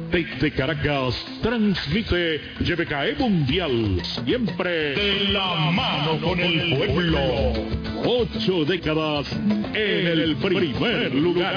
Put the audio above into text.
Desde Caracas, transmite YBKE Mundial, siempre de la mano con el pueblo. 8 décadas en el primer lugar.